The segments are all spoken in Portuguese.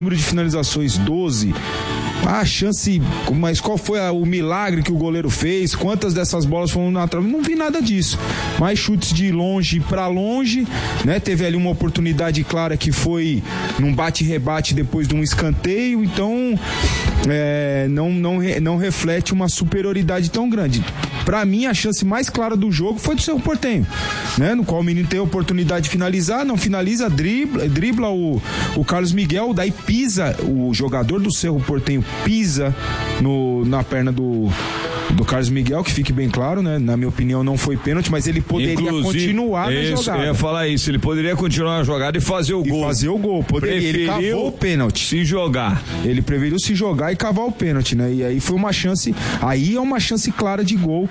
número de finalizações 12. A chance, mas qual foi o milagre que o goleiro fez? Quantas dessas bolas foram na trave? Não vi nada disso. Mais chutes de longe para longe, né? Teve ali uma oportunidade clara que foi num bate-rebate depois de um escanteio, então não reflete uma superioridade tão grande. Para mim, a chance mais clara do jogo foi do Cerro Porteño, né? No qual o menino tem a oportunidade de finalizar, não finaliza, dribla o Carlos Miguel, daí pisa, o jogador do Cerro Porteño pisa na perna do Carlos Miguel, que fique bem claro, né? Na minha opinião não foi pênalti, mas ele poderia continuar na jogada. Eu ia falar isso, ele poderia continuar na jogada e fazer o gol. Ele cavou o pênalti. Se jogar. Ele preferiu se jogar e cavar o pênalti, né? E aí foi uma chance, aí é uma chance clara de gol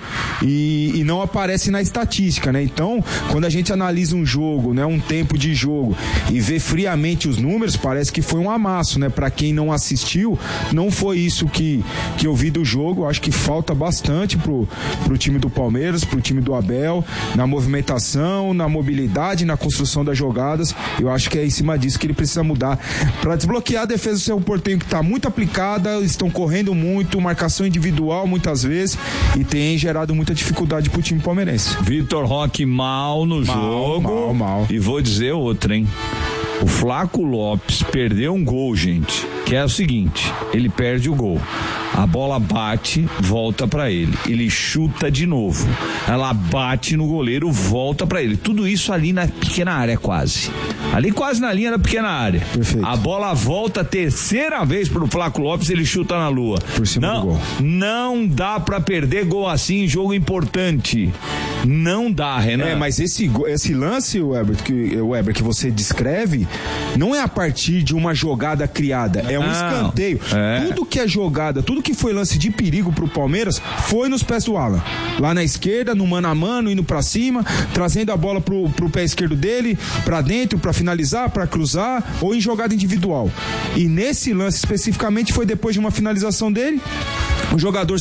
e não aparece na estatística, né? Então, quando a gente analisa um jogo, né? Um tempo de jogo e vê friamente os números, parece que foi um amasso, né? Pra quem não assistiu, não foi isso que eu vi do jogo. Eu acho que falta bastante pro time do Palmeiras, pro time do Abel, na movimentação, na mobilidade, na construção das jogadas. Eu acho que é em cima disso que ele precisa mudar para desbloquear a defesa do Cerro Porteño, que está muito aplicada, estão correndo muito, marcação individual muitas vezes, e tem gerado muita dificuldade pro time palmeirense. Vitor Roque mal no jogo. Mal. E vou dizer outra, hein? O Flaco Lopes perdeu um gol, gente, que é o seguinte, ele perde o gol, a bola bate, volta pra ele chuta de novo, ela bate no goleiro, volta pra ele, tudo isso ali na pequena área quase na linha da pequena área. Perfeito. A bola volta a terceira vez pro Flaco Lopes, ele chuta na lua. Por cima do gol. Não dá pra perder gol assim em jogo importante, não dá, Renan. Mas esse lance, Weber, que você descreve, não é a partir de uma jogada criada, é um escanteio. Tudo que é jogada, tudo que foi lance de perigo pro Palmeiras foi nos pés do Alan. Lá na esquerda, no mano a mano, indo pra cima, trazendo a bola pro pé esquerdo dele, pra dentro, pra finalizar, pra cruzar, ou em jogada individual. E nesse lance especificamente foi depois de uma finalização dele. O jogador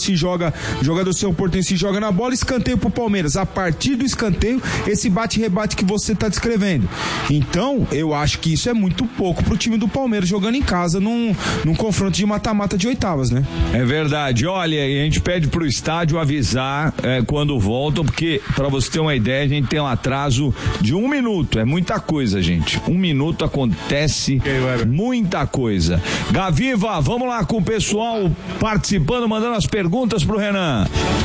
do Cerro Porteño se joga na bola, escanteio pro Palmeiras. A partir do escanteio, esse bate-rebate que você tá descrevendo. Então, eu acho que isso é muito pouco pro time do Palmeiras jogando em casa num confronto de mata-mata de oitavas, né? É verdade. Olha, a gente pede pro estádio avisar quando voltam, porque, pra você ter uma ideia, a gente tem um atraso de 1 minuto. É muita coisa, gente. 1 minuto acontece muita coisa. Gaviva, vamos lá com o pessoal participando, mandando as perguntas pro Renan.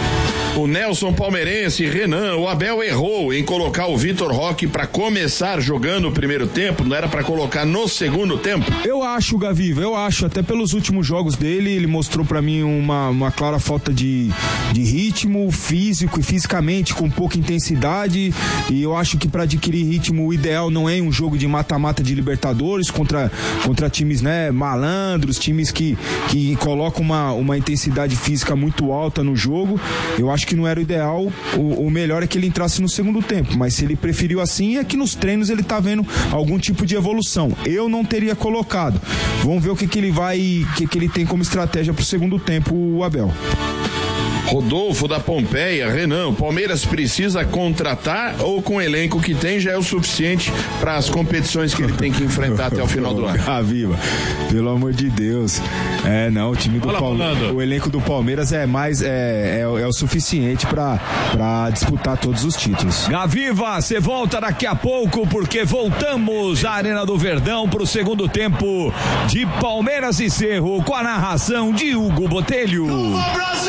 O Nelson palmeirense, Renan, o Abel errou em colocar o Vitor Roque para começar jogando o primeiro tempo, não era para colocar no segundo tempo? Eu acho, Gaviva, até pelos últimos jogos dele, ele mostrou para mim uma clara falta de ritmo físico e fisicamente com pouca intensidade, e eu acho que para adquirir ritmo, o ideal não é um jogo de mata-mata de Libertadores contra times, né, malandros, times que colocam uma intensidade física muito alta no jogo. Eu acho que não era o ideal, o melhor é que ele entrasse no segundo tempo, mas se ele preferiu assim, é que nos treinos ele tá vendo algum tipo de evolução. Eu não teria colocado. Vamos ver o que ele tem como estratégia pro segundo tempo, o Abel. Rodolfo da Pompeia, Renan, o Palmeiras precisa contratar ou com o elenco que tem já é o suficiente para as competições que ele tem que enfrentar até o final do ano? Ah, viva, pelo amor de Deus. Não, o time do Palmeiras, o elenco do Palmeiras é o suficiente para disputar todos os títulos. Gaviva, você volta daqui a pouco, porque voltamos à Arena do Verdão pro segundo tempo de Palmeiras e Cerro, com a narração de Hugo Botelho. Brasil!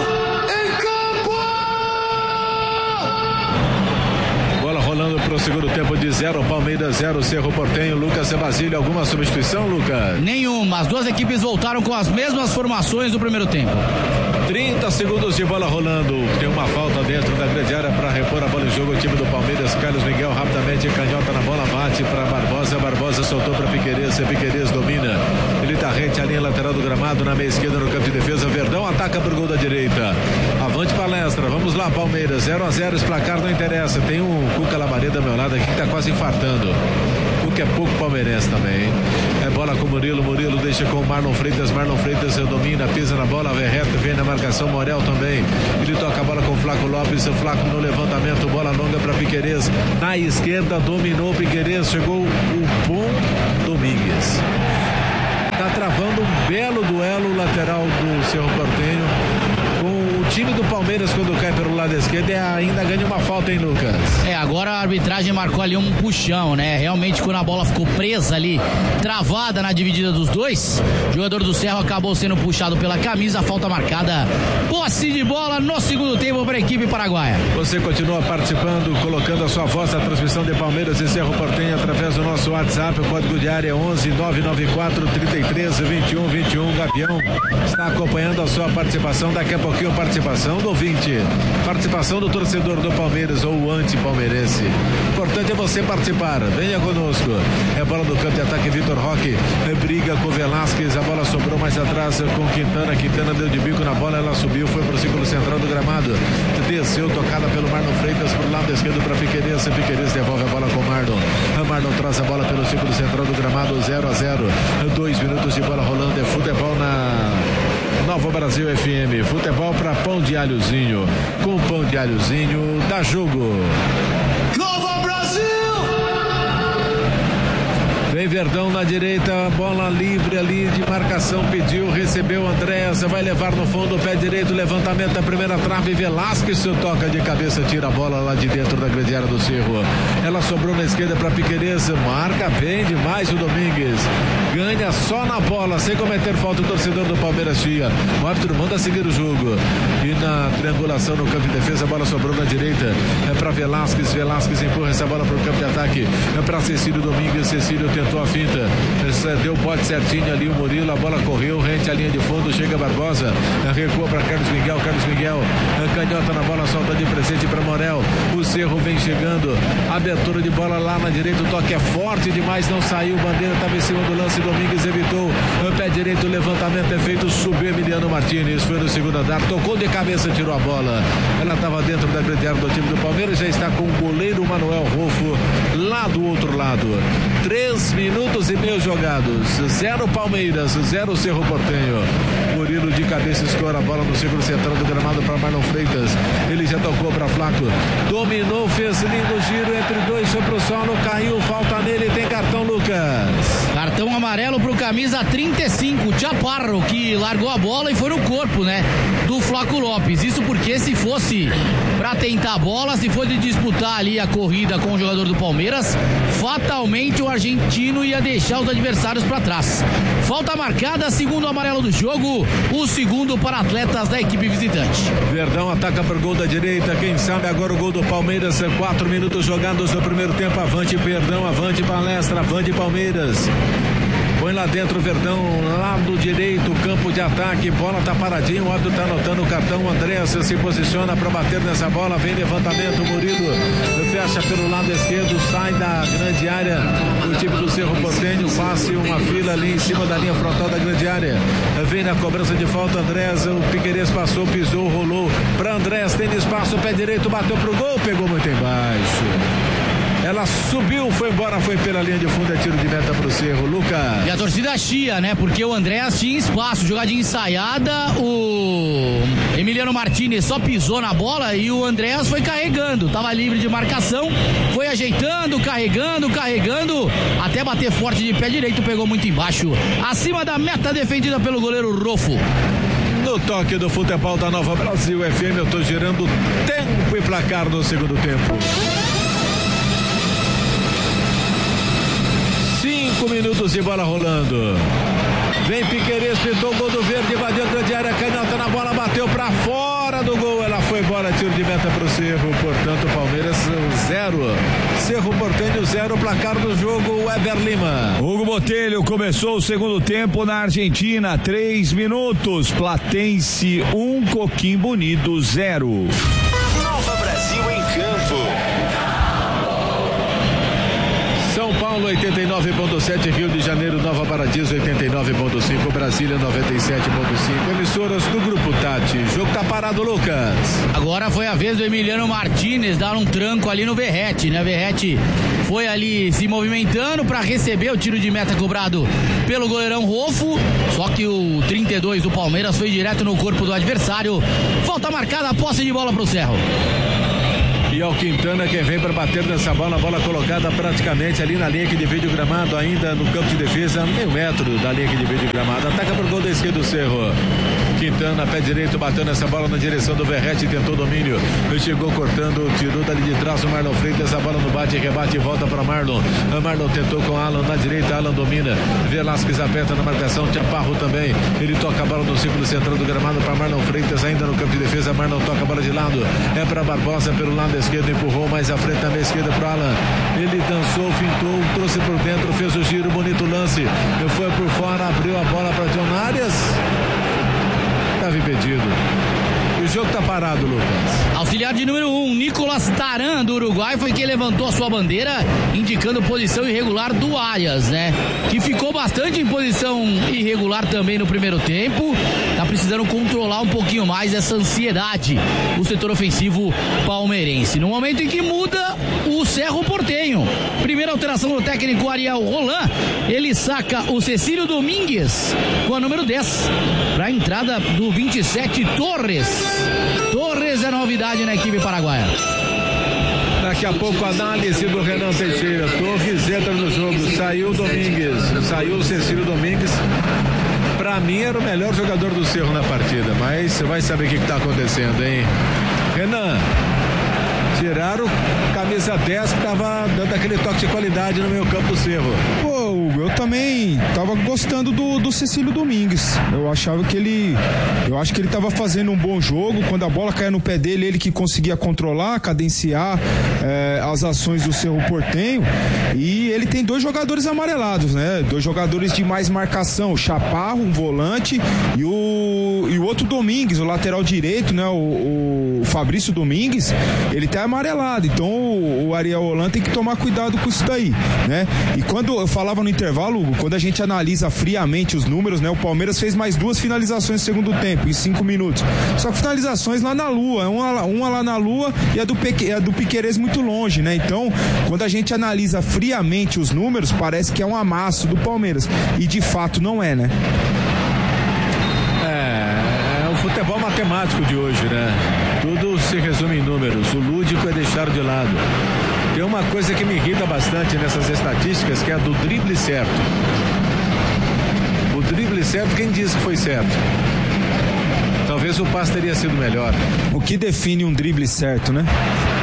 Rolando pro segundo tempo de 0, Palmeiras 0, Cerro Porteño. Lucas Basílio, alguma substituição, Lucas? Nenhuma, as duas equipes voltaram com as mesmas formações do primeiro tempo. 30 segundos de bola rolando, tem uma falta dentro da grande área para repor a bola em jogo, o time do Palmeiras. Carlos Miguel rapidamente canhota na bola, bate para Barbosa soltou para Piquerez domina, ele tá rente à linha lateral do gramado, na meia esquerda no campo de defesa. Verdão ataca pro gol da direita, avante palestra, vamos lá Palmeiras, 0-0, esse placar não interessa, tem um Cuca Labareda ao meu lado aqui que tá quase infartando, o que é pouco palmeirense também, hein? É bola com Murilo deixa com o Marlon Freitas domina, pisa na bola, vai reto, vem na marcação, Morel também, ele toca a bola com o Flaco Lopes, o Flaco no levantamento, bola longa para Piquerez, na esquerda dominou Piquerez, chegou o bom Domingues. travando um belo duelo lateral do Cerro Porteño. O time do Palmeiras, quando cai pelo lado esquerdo, ainda ganha uma falta, hein, Lucas? Agora a arbitragem marcou ali um puxão, né? Realmente, quando a bola ficou presa ali, travada na dividida dos dois, o jogador do Cerro acabou sendo puxado pela camisa, falta marcada, posse de bola no segundo tempo para a equipe paraguaia. Você continua participando, colocando a sua voz na transmissão de Palmeiras e Cerro Porteño através do nosso WhatsApp, o código de área é 11 994 33 21 21. Gavião está acompanhando a sua participação, daqui a pouquinho participação do ouvinte, participação do torcedor do Palmeiras ou anti-palmeirense. O importante é você participar, venha conosco. É bola do campo de ataque, Vitor Roque briga com Velasquez, a bola sobrou mais atrás com Quintana deu de bico na bola, ela subiu, foi pro círculo central do gramado, desceu, tocada pelo Marlon Freitas pro lado esquerdo para Piquerez devolve a bola com Marlon. Marlon traz a bola pelo círculo central do gramado, 0-0, 2 minutos de bola rolando, é futebol na Nova Brasil FM, futebol para pão de alhozinho, com pão de alhozinho dá jogo. Nova Brasil! Vem Verdão na direita, bola livre ali de marcação, pediu, recebeu Andréas, vai levar no fundo, pé direito, levantamento da primeira trave, Velasquez toca de cabeça, tira a bola lá de dentro da grande área do Cerro. Ela sobrou na esquerda para Piquerez, marca bem demais o Domingues, ganha só na bola, sem cometer falta o torcedor do Palmeiras chia. O árbitro manda seguir o jogo. E na triangulação no campo de defesa, a bola sobrou na direita, é para Velasquez empurra essa bola para o campo de ataque, é para Cecílio Domingues, Cecílio tentou a finta, deu o bote certinho ali o Murilo, a bola correu, rente à linha de fundo, chega Barbosa, recua para Carlos Miguel, canhota na bola, solta de presente para Morel, o Cerro vem chegando, abertura de bola lá na direita, o toque é forte demais, não saiu, bandeira estava em cima do lance, Domingues evitou, o pé direito, o levantamento é feito, subiu Emiliano Martínez, foi no segundo andar, tocou de cabeça, tirou a bola, ela estava dentro da grande área do time do Palmeiras, já está com o goleiro Manuel Rolfo lá do outro lado. 3 minutos e meio jogados, 0 Palmeiras, 0 Cerro Porteño. Murilo de cabeça escora a bola no círculo central do gramado para Marlon Freitas, ele já tocou para Flaco, dominou, fez lindo giro entre dois, foi pro solo, caiu, falta nele, tem cartão, Lucas. Cartão amarelo pro camisa 35, Chaparro, que largou a bola e foi no corpo, né, do Flaco Lopes. Isso porque se fosse pra tentar a bola, se fosse disputar ali a corrida com o jogador do Palmeiras, fatalmente o argentino ia deixar os adversários pra trás. Falta marcada, segundo amarelo do jogo, o segundo para atletas da equipe visitante. Verdão ataca pro gol da direita, quem sabe agora o gol do Palmeiras, 4 minutos jogados no primeiro tempo, avante Verdão, avante Palestra, avante Palmeiras. Põe lá dentro o Verdão, lado direito, campo de ataque, bola tá paradinho, o árbitro tá anotando o cartão, Andréas se posiciona para bater nessa bola, vem levantamento, Murilo fecha pelo lado esquerdo, sai da grande área, o time do Cerro Porteño faz uma fila ali em cima da linha frontal da grande área, vem na cobrança de falta, Andréas, o Piquerez passou, pisou, rolou para Andréas, tem espaço, pé direito, bateu pro gol, pegou muito embaixo. Ela subiu, foi embora, foi pela linha de fundo, é tiro de meta pro Cerro, Lucas. E a torcida chia, né? Porque o Andréas tinha espaço, jogadinha ensaiada, o Emiliano Martínez só pisou na bola e o Andréas foi carregando, tava livre de marcação, foi ajeitando, carregando, até bater forte de pé direito, pegou muito embaixo, acima da meta defendida pelo goleiro Rolfo. No toque do futebol da Nova Brasil FM, eu tô girando tempo e placar no segundo tempo. 5 minutos de bola rolando. Vem Piquerez, pintou o gol do Verde, invadiu a grande área, canhota na bola, bateu pra fora do gol, ela foi embora, tiro de meta pro Cerro, portanto Palmeiras 0, Cerro Porteño 0, placar do jogo, Weber Lima. Hugo Botelho começou o segundo tempo na Argentina, 3 minutos, Platense 1, Coquimbo Unido 0. Nova Brasil em campo. São Paulo 89.7, Rio de Janeiro, Nova Paradiso 89.5, Brasília 97.5, emissoras do Grupo Tati. O jogo tá parado, Lucas. Agora foi a vez do Emiliano Martínez dar um tranco ali no Verrete, né? Verrete foi ali se movimentando para receber o tiro de meta cobrado pelo goleirão Rolfo, só que o 32 do Palmeiras foi direto no corpo do adversário. Falta marcada, a posse de bola pro Cerro. E é o Quintana quem vem para bater nessa bola, a bola colocada praticamente ali na linha que divide o gramado, ainda no campo de defesa, meio metro da linha que divide o gramado. Ataca pro gol da esquerda do Cerro. Quintana, pé direito, bateu nessa bola na direção do Verrete, tentou domínio, chegou cortando, tirou dali de trás o Marlon Freitas, a bola no bate, rebate e volta para Marlon. Marlon tentou com Alan na direita, Alan domina, Velasquez aperta na marcação, Chaparro também, ele toca a bola no círculo central do gramado para Marlon Freitas, ainda no campo de defesa, Marlon toca a bola de lado, é para Barbosa pelo lado esquerdo, empurrou mais à frente na esquerda para Alan, ele dançou, fintou, trouxe por dentro, fez o giro, bonito lance, foi por fora, abriu a bola para John Arias. Estava impedido. O jogo está parado, Lucas. Auxiliar de número 1, Nicolas Taran, do Uruguai, foi quem levantou a sua bandeira, indicando posição irregular do Arias, né? Que ficou bastante em posição irregular também no primeiro tempo. Tá precisando controlar um pouquinho mais essa ansiedade o setor ofensivo palmeirense. No momento em que muda o Cerro Porteño. Primeira alteração do técnico Ariel Roland. Ele saca o Cecílio Domingues com a número 10 para a entrada do 27, Torres. Torres é novidade na equipe paraguaia. Daqui a pouco a análise do Renan Teixeira. Torres entra no jogo, saiu o Domingues, saiu o Cecílio Domingues. Pra mim era o melhor jogador do Cerro na partida, mas você vai saber o que tá acontecendo, hein? Renan, tiraram camisa 10 que tava dando aquele toque de qualidade no meio campo do Cerro. Pô, Hugo, eu também tava gostando do Cecílio Domingues. Eu acho que ele tava fazendo um bom jogo. Quando a bola caía no pé dele, ele que conseguia controlar, cadenciar as ações do Cerro Porteño. E ele tem 2 jogadores amarelados, né? 2 jogadores de mais marcação, o Chaparro, um volante, e o outro Domingues, o lateral direito, né? O Fabrício Domingues, ele tá amarelado. Então o Ariel Roland tem que tomar cuidado com isso daí, né? E quando eu falava no intervalo, Hugo, quando a gente analisa friamente os números, né? O Palmeiras fez mais 2 finalizações no segundo tempo, em 5 minutos. Só que finalizações lá na Lua, uma lá na Lua e a do Piquerez muito longe, né? Então, quando a gente analisa friamente os números, parece que é um amasso do Palmeiras. E de fato não é, né? É o futebol matemático de hoje, né? Tudo se resume em números. O lúdico é deixar de lado. Tem uma coisa que me irrita bastante nessas estatísticas, que é a do drible certo. O drible certo, quem disse que foi certo? Talvez o passe teria sido melhor. O que define um drible certo, né?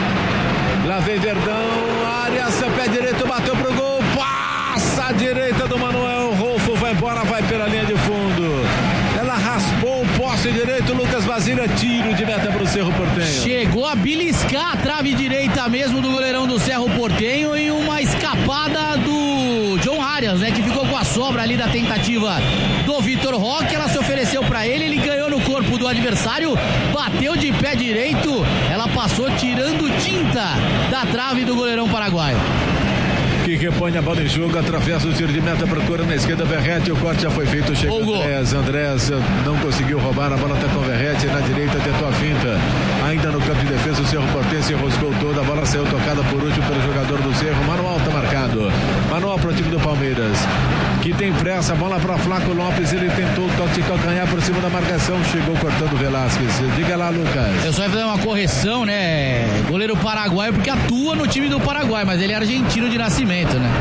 Lá vem Verdão, Arias, pé direito, bateu pro gol, passa a direita do Manuel, Rolfo vai embora, vai pela linha de fundo. Ela raspou o poste direito, Lucas Basílio, tiro de meta pro Cerro Porteño. Chegou a beliscar a trave direita mesmo do goleirão do Cerro Porteño e uma escapada do John Arias, né? Que ficou com a sobra ali da tentativa do Vitor Roque. Ela se ofereceu pra ele ganhou no corpo do adversário, bateu de pé direito, ela passou tirando tinta da trave do goleirão paraguaio. Que repõe a bola em jogo, atravessa o tiro de meta, procura na esquerda Verrete, o corte já foi feito, chega Andrés não conseguiu roubar, a bola tá com o Verrete, na direita tentou a finta, ainda no campo de defesa o Cerro Porteño se enroscou toda, a bola saiu tocada por último pelo jogador do Cerro, Manuel tá marcado, Manuel pro time do Palmeiras, que tem pressa, a bola para Flaco Lopes, ele tentou o toque de calcanhar por cima da marcação, chegou cortando o Velasquez, diga lá, Lucas. Eu só ia fazer uma correção, né, goleiro paraguaio, porque atua no time do Paraguai, mas ele é argentino de nascimento, né?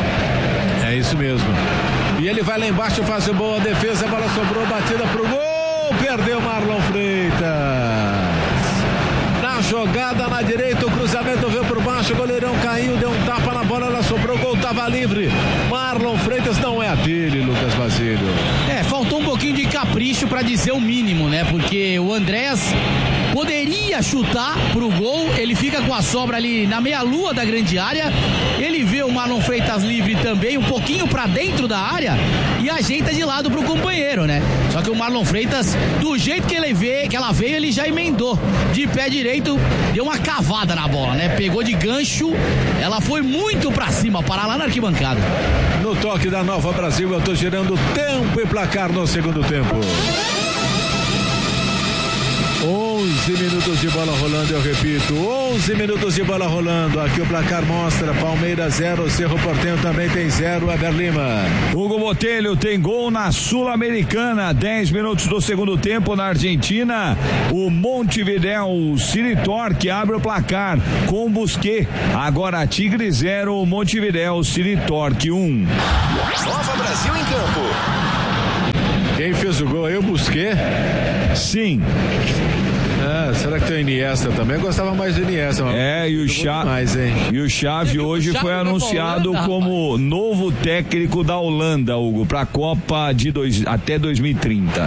É isso mesmo. E ele vai lá embaixo, faz uma boa defesa, a bola sobrou, batida pro gol, perdeu Marlon Freitas. Na jogada na direita, o cruzamento veio por baixo, o goleirão caiu, deu um tapa na bola, ela sobrou, o gol tava livre. Marlon Freitas não é a dele, Lucas Basílio. Faltou um pouquinho de capricho pra dizer o mínimo, né? Porque o Andrés poderia chutar pro gol, ele fica com a sobra ali na meia-lua da grande área, ele vê o Marlon Freitas livre também, um pouquinho pra dentro da área e ajeita de lado pro companheiro, né? Só que o Marlon Freitas, do jeito que ela veio, ele já emendou de pé direito, deu uma cavada na bola, né? Pegou de gancho, ela foi muito pra cima, parar lá na arquibancada. No toque da Nova Brasil, eu tô girando tempo e placar no segundo tempo. 11 minutos de bola rolando, eu repito, 11 minutos de bola rolando. Aqui o placar mostra: Palmeiras 0, Cerro Porteño também tem 0, Weber Lima. Hugo Botelho tem gol na Sul-Americana, 10 minutos do segundo tempo na Argentina. O Montevideo City Torque abre o placar com o Busquets. Agora Tigre 0, Montevideo City Torque 1. Nova Brasil em campo. Quem fez o gol aí, o Busquets? Sim. Será que tem o Iniesta também? Eu gostava mais do Iniesta. E o Xavi hoje foi anunciado como novo técnico da Holanda, Hugo, para a Copa até 2030.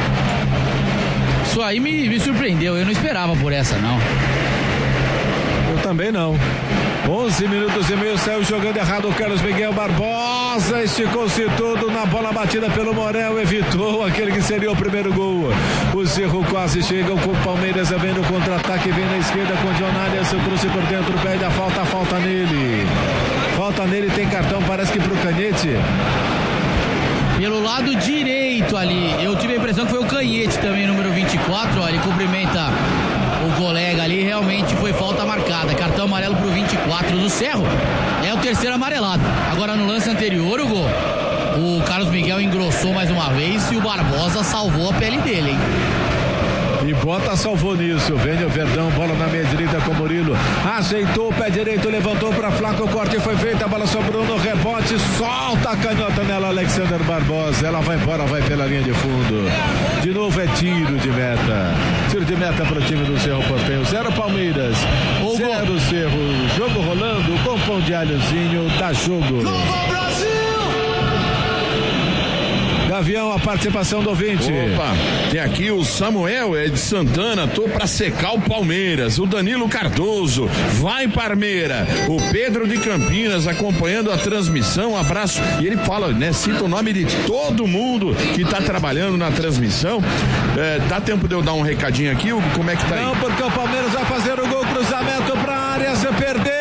Isso aí me surpreendeu, eu não esperava por essa, não. Eu também não. 11 minutos e meio, saiu jogando errado o Carlos Miguel Barbosa, esticou-se tudo na bola batida pelo Morel, evitou aquele que seria o primeiro gol. O Cerro quase chega, com o Palmeiras vem no contra-ataque, vem na esquerda com o John Arias, trouxe por dentro, pede a falta nele. Falta nele, tem cartão, parece que pro Canhete. Pelo lado direito ali, eu tive a impressão que foi o Canhete também, número 24, ó, ele cumprimenta o colega ali, realmente foi falta marcada, cartão amarelo pro 24 do Cerro, é o terceiro amarelado. Agora no lance anterior, Hugo, o Carlos Miguel engrossou mais uma vez e o Barbosa salvou a pele dele, hein? E Bota salvou nisso, vem o Verdão, bola na meia direita com Murilo, ajeitou o pé direito, levantou para Flaco, o corte foi feito, a bola sobrou no rebote, solta a canhota nela, Alexander Barbosa, ela vai embora, vai pela linha de fundo, de novo é tiro de meta para o time do Cerro Porteño, 0 Palmeiras, 0 Cerro, jogo rolando, com pão de alhozinho, dá jogo. Gavião, a participação do ouvinte. Opa, tem aqui o Samuel, é de Santana, tô pra secar o Palmeiras. O Danilo Cardoso, vai Parmeira. O Pedro de Campinas acompanhando a transmissão, abraço. E ele fala, né, cita o nome de todo mundo que tá trabalhando na transmissão. Dá tempo de eu dar um recadinho aqui, Hugo, como é que tá aí? Não, porque o Palmeiras vai fazer o gol, cruzamento pra área, se perdeu.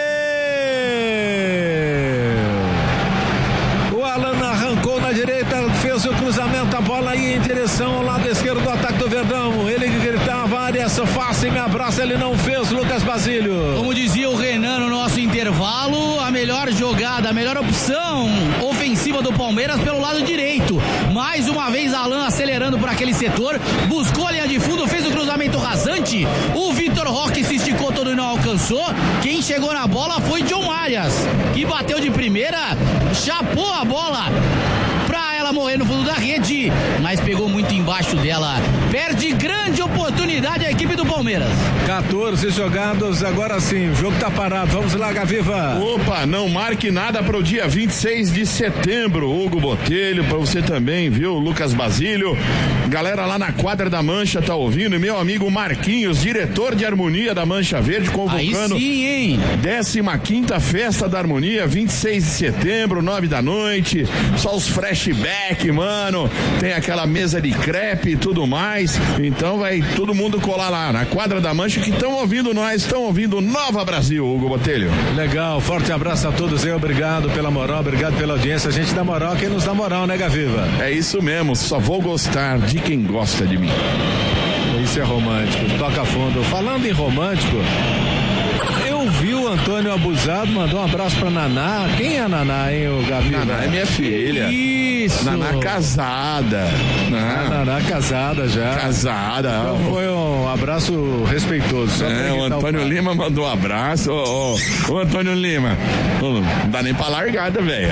O Alan arrancou na direita, fez o cruzamento, a bola ia em direção ao lado esquerdo do ataque do Verdão, ele gritava, Arias, faça e me abraça, ele não fez, Lucas Basílio. Como dizia o Renan no nosso intervalo, a melhor jogada, a melhor opção ofensiva do Palmeiras pelo lado direito, mais uma vez Alan acelerando por aquele setor, buscou a linha de fundo, fez o cruzamento rasante, o Vitor Roque se esticou todo e não alcançou, quem chegou na bola foi John Arias, que bateu de primeira, chapou a bola pra ela morrer no fundo da rede, mas pegou muito embaixo dela, perde grande oportunidade a equipe do Palmeiras. 14 jogados, agora sim, o jogo tá parado, vamos lá, Gaviva. Opa, não marque nada pro dia 26 de setembro, Hugo Botelho, pra você também, viu, Lucas Basílio, galera lá na quadra da Mancha tá ouvindo, meu amigo Marquinhos, diretor de harmonia da Mancha Verde, convocando aí sim, hein? 15ª festa da harmonia, 26 de setembro, 9 da noite, só os flashback, mano, tem aquela mesa de crepe e tudo mais, então vai todo mundo colar lá na quadra da Mancha que estão ouvindo nós, estão ouvindo Nova Brasil, Hugo Botelho. Legal, forte abraço a todos aí, obrigado pela moral, obrigado pela audiência, a gente dá moral, quem nos dá moral, né, Gaviva? É isso mesmo, só vou gostar de quem gosta de mim. Isso é romântico, toca fundo. Falando em romântico, eu vi o Antônio abusado, mandou um abraço pra Naná. Quem é a Naná, hein, o Gaviva? Naná é minha filha. Isso. Naná casada. Naná casada já. Casada. Então foi um abraço respeitoso. O Antônio Lima mandou um abraço. Ô, Antônio Lima, não dá nem pra largada, velho.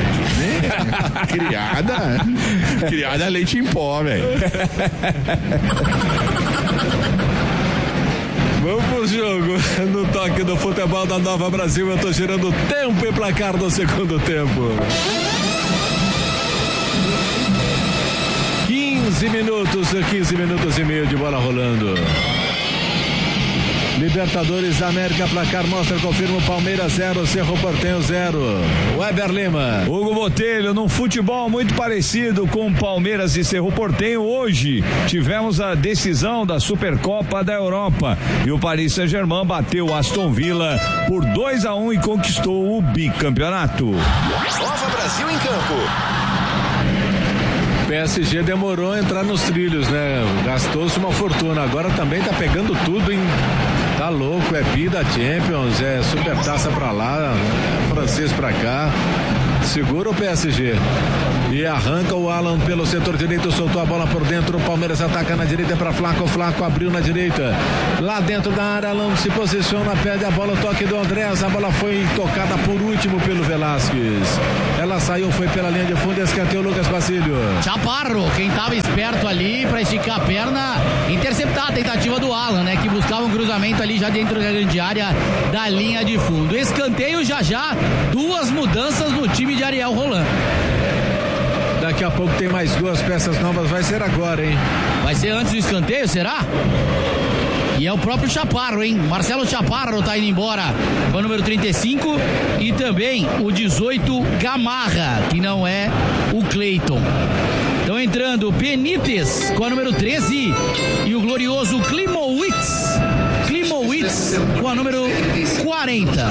Criada leite em pó, velho. Vamos pro jogo, no toque do futebol da Nova Brasil, eu tô girando tempo e placar do segundo tempo. 15 minutos e meio de bola rolando. Libertadores da América, placar mostra, confirma, Palmeiras 0, Cerro Porteño 0. Weber Lima. Hugo Botelho, num futebol muito parecido com Palmeiras e Cerro Porteño, hoje tivemos a decisão da Supercopa da Europa e o Paris Saint-Germain bateu o Aston Villa por 2-1 e conquistou o bicampeonato. Nova Brasil em campo. PSG demorou a entrar nos trilhos, né? Gastou-se uma fortuna. Agora também tá pegando tudo em... Tá louco, é Bida Champions, é Supertaça pra lá, é francês pra cá. Segura o PSG. E arranca o Alan pelo setor direito, soltou a bola por dentro. O Palmeiras ataca na direita para Flaco. Flaco abriu na direita. Lá dentro da área, Alan se posiciona, pede a bola, o toque do Andrés. A bola foi tocada por último pelo Velasquez. Ela saiu, foi pela linha de fundo, escanteio Lucas Basílio. Chaparro, quem tava esperto ali para esticar a perna, interceptar a tentativa do Alan, né? Que buscava um cruzamento ali já dentro da grande área da linha de fundo. Escanteio já, duas mudanças no time de Ariel Roland. Daqui a pouco tem mais duas peças novas, vai ser agora, hein? Vai ser antes do escanteio, será? E é o próprio Chaparro, hein? Marcelo Chaparro tá indo embora com o número 35 e também o 18 Gamarra, que não é o Cleiton. Estão entrando Benítez com a número 13 e o glorioso Klimowicz com a número 40.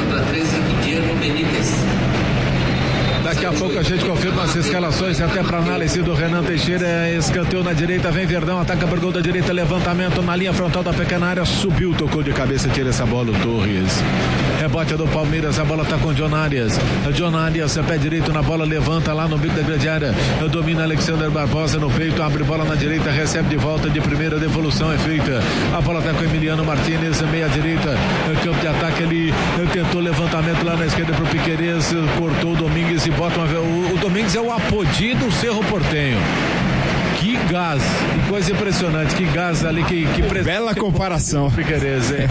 Daqui a pouco a gente confirma as escalações até para análise do Renan Teixeira. Escanteio na direita, vem Verdão, ataca por gol da direita, levantamento na linha frontal da pequena área, subiu, tocou de cabeça, tira essa bola o Torres. Rebote do Palmeiras, a bola tá com o John Arias. John Arias, pé direito na bola, levanta lá no bico da grande área, domina Alexander Barbosa no peito, abre bola na direita, recebe de volta de primeira, devolução é feita. A bola tá com Emiliano Martínez, meia direita, campo de ataque ali, tentou levantamento lá na esquerda pro Piquerez, cortou o Domingues e bota o Domingues é o Apodi do Cerro Porteño. Que gás, que coisa impressionante, que gás ali, que bela comparação. Piquerez, hein?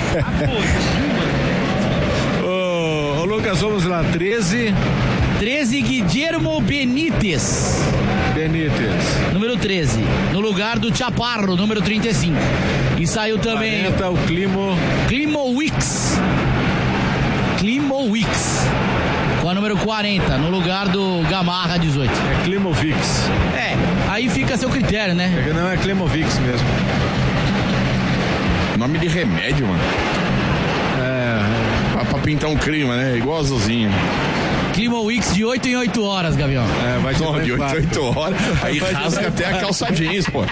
Ô Lucas, vamos lá, 13 Guillermo Benítez, número 13, no lugar do Chaparro, número 35. E saiu também 40, o Klimowicz com a número 40, no lugar do Gamarra, 18. É Klimowicz. Aí fica a seu critério, né? Não é Klimowicz mesmo. Nome de remédio, mano. Pra pintar um clima, né? Igual azulzinho. Klimowicz de 8 em 8 horas, Gavião. Vai de 8 em 8 horas. Aí rasga até a calça jeans, pô.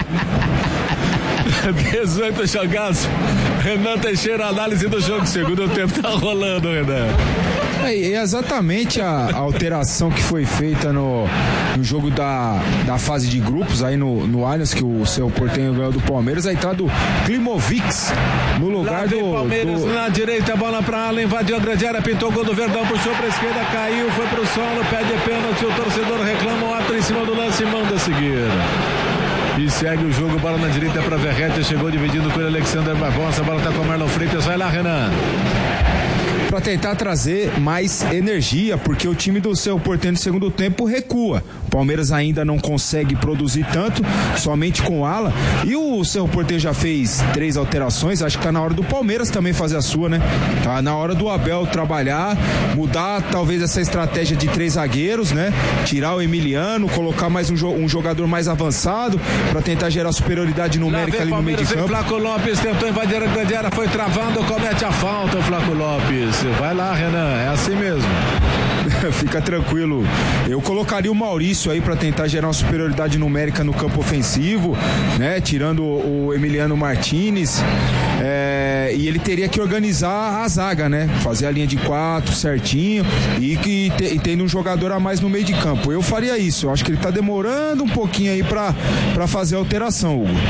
18 jogados. Renan Teixeira, análise do jogo. Segundo tempo tá rolando, Renan. É exatamente a alteração que foi feita no jogo da fase de grupos aí no Allianz, que o Cerro Porteño ganhou do Palmeiras. A entrada do Klimowicz no lugar do Palmeiras na direita, bola pra Alan, invadiu a grande área, pintou o gol do Verdão, puxou pra esquerda, caiu, foi pro solo, pede pênalti, o torcedor reclama, o ato em cima do lance e manda seguir. E segue o jogo, bola na direita para Verrete, chegou dividindo com o Alexander Barbosa, a bola tá com o Marlon Freitas, vai lá, Renan. Para tentar trazer mais energia, porque o time do Cerro Porteño no segundo tempo recua. O Palmeiras ainda não consegue produzir tanto, somente com o Alan. E o Cerro Porteño já fez 3 alterações, acho que tá na hora do Palmeiras também fazer a sua, né? Tá na hora do Abel trabalhar, mudar talvez essa estratégia de 3 zagueiros, né? Tirar o Emiliano, colocar mais um jogador mais avançado para tentar gerar superioridade numérica ali no meio de campo. Flaco Lopes tentou invadir a grande área, foi travando, comete a falta o Flaco Lopes. Vai lá, Renan, é assim mesmo. Fica tranquilo. Eu colocaria o Maurício aí para tentar gerar uma superioridade numérica no campo ofensivo, né? Tirando o Emiliano Martínez. E ele teria que organizar a zaga, né? Fazer a linha de 4 certinho e tendo um jogador a mais no meio de campo. Eu faria isso. Eu acho que ele tá demorando um pouquinho aí para fazer a alteração, Hugo.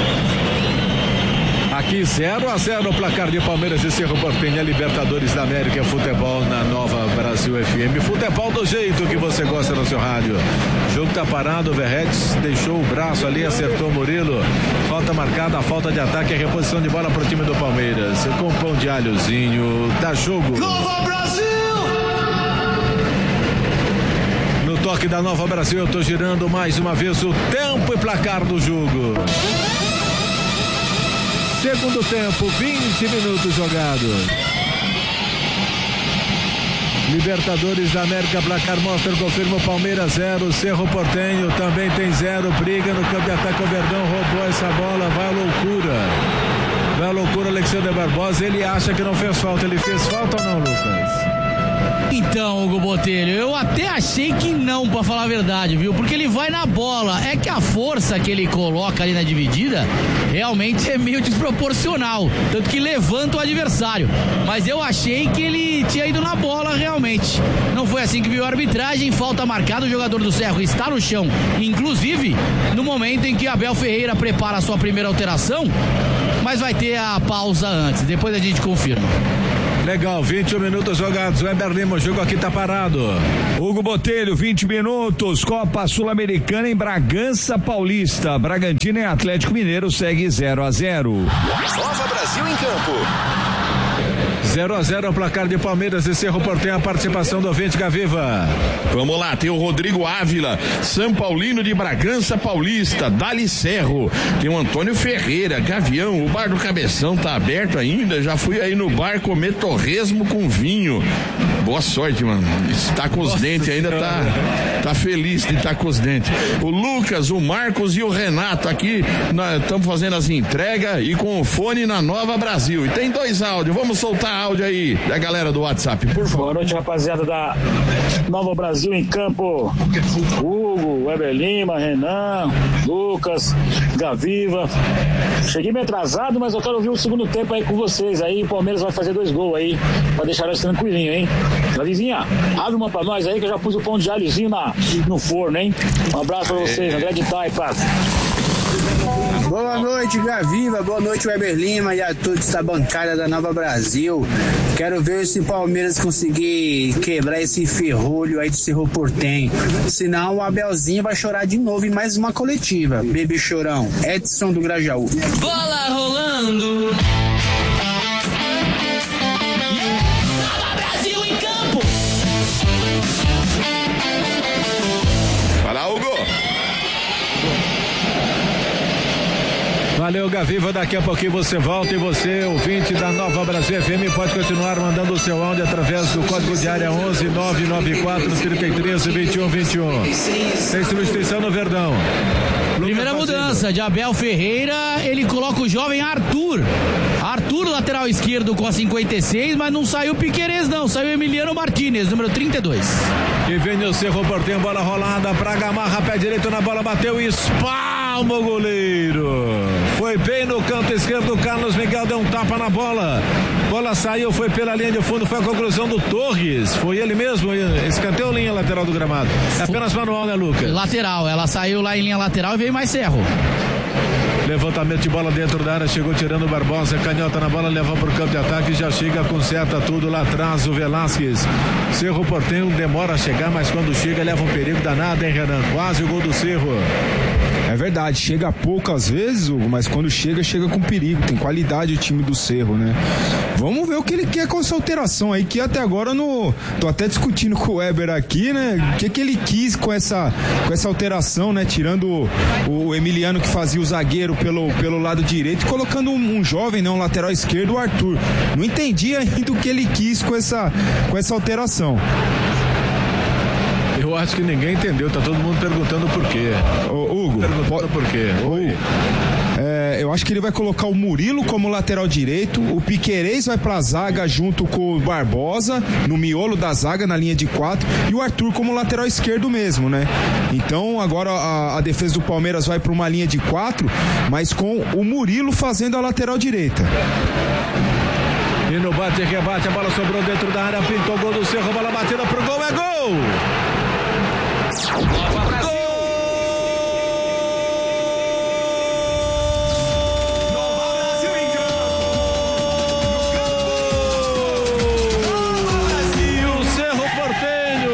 Aqui 0-0 o placar de Palmeiras e Cerro Porteño, Libertadores da América, futebol na Nova Brasil FM, futebol do jeito que você gosta no seu rádio. O jogo tá parado, o Verretes deixou o braço ali, acertou o Murilo, falta marcada, a falta de ataque, a reposição de bola pro time do Palmeiras, com pão de alhozinho, dá jogo. Nova Brasil! No toque da Nova Brasil eu tô girando mais uma vez o tempo e placar do jogo. Segundo tempo, 20 minutos jogados. Libertadores da América, placar mostra, confirma o Palmeiras 0, Cerro Porteño também tem 0, briga no campo de ataque, o Verdão roubou essa bola, vai à loucura Alexander Barbosa, ele acha que não fez falta, ele fez falta ou não, Lucas? Então, Hugo Botelho, eu até achei que não, pra falar a verdade, viu? Porque ele vai na bola. É que a força que ele coloca ali na dividida realmente é meio desproporcional. Tanto que levanta o adversário. Mas eu achei que ele tinha ido na bola realmente. Não foi assim que viu a arbitragem. Falta marcada, o jogador do Cerro está no chão. Inclusive, no momento em que Abel Ferreira prepara a sua primeira alteração, mas vai ter a pausa antes. Depois a gente confirma. Legal, 21 minutos jogados. O Weber Lima, o jogo aqui tá parado. Hugo Botelho, 20 minutos. Copa Sul-Americana em Bragança Paulista. Bragantino e Atlético Mineiro segue 0-0. Nova Brasil em campo. 0-0 o placar de Palmeiras e Cerro Porteño, a participação do ouvinte Gaviva. Vamos lá, tem o Rodrigo Ávila, São Paulino de Bragança Paulista, Dali Cerro. Tem o Antônio Ferreira, Gavião, o bar do Cabeção tá aberto ainda, já fui aí no bar comer torresmo com vinho. Boa sorte, mano. Está com os dentes ainda, tá feliz de estar com os dentes. O Lucas, o Marcos e o Renato aqui, estamos fazendo as entregas e com o fone na Nova Brasil. E tem 2 áudios, vamos soltar áudio aí da galera do WhatsApp, por favor. Boa noite, rapaziada da Nova Brasil em campo. Hugo, Weber Lima, Renan, Lucas, Gaviva. Cheguei meio atrasado, mas eu quero ouvir o segundo tempo aí com vocês. Aí o Palmeiras vai fazer 2 gols aí, pra deixar nós tranquilinho, hein? Gavivinha, abre uma pra nós aí que eu já pus o pão de alhozinho no forno, hein? Um abraço pra vocês, André de Taipas. Boa noite, Gaviva. Boa noite, Weber Lima e a todos da bancada da Nova Brasil. Quero ver se o Palmeiras conseguir quebrar esse ferrolho aí do Cerro Porteño. Senão o Abelzinho vai chorar de novo em mais uma coletiva. Bebê chorão. Edson do Grajaú. Bola rolando. Nova Brasil em campo. Fala, Hugo. Valeu, Gaviva, daqui a pouquinho você volta e você, ouvinte da Nova Brasil FM, pode continuar mandando o seu áudio através do código de área 11 994 33 21 21. Tem substituição no Verdão. Primeira mudança de Abel Ferreira, ele coloca o jovem Arthur, lateral esquerdo com a 56, mas não saiu Piquerez não, saiu Emiliano Martínez, número 32. E vem o Cerro Porteño, bola rolada pra Gamarra, pé direito na bola, bateu e espalma o goleiro. Foi bem no canto esquerdo, o Carlos Miguel deu um tapa na bola. Bola saiu, foi pela linha de fundo, foi a conclusão do Torres. Foi ele mesmo, escanteio ou linha lateral do gramado? É apenas manual, né, Lucas? Lateral, ela saiu lá em linha lateral e veio mais Cerro. Levantamento de bola dentro da área, chegou tirando o Barbosa, canhota na bola, levou para o campo de ataque, já chega, conserta tudo lá atrás, o Velasquez. Cerro Porteño demora a chegar, mas quando chega leva um perigo danado, hein, Renan? Quase o gol do Cerro. É verdade, chega pouco às vezes, Hugo, mas quando chega com perigo, tem qualidade o time do Cerro, né? Vamos ver o que ele quer com essa alteração aí, que até agora tô até discutindo com o Weber aqui, né? O que ele quis com essa alteração, né? Tirando o Emiliano que fazia o zagueiro pelo lado direito e colocando um jovem, né? Um lateral esquerdo, o Arthur. Não entendi ainda o que ele quis com essa alteração. Eu acho que ninguém entendeu, tá todo mundo perguntando por quê. Ô, Hugo, por quê? Oi. Eu acho que ele vai colocar o Murilo como lateral direito, o Piquerez vai pra zaga junto com o Barbosa, no miolo da zaga, na linha de 4, e o Arthur como lateral esquerdo mesmo, né? Então agora a defesa do Palmeiras vai pra uma linha de 4, mas com o Murilo fazendo a lateral direita. E no bate e rebate, a bola sobrou dentro da área, pintou o gol do Cerro, bola batida pro gol, é gol! Nova Brasil. Nova Brasil em campo. Nova Brasil. Cerro Porteño.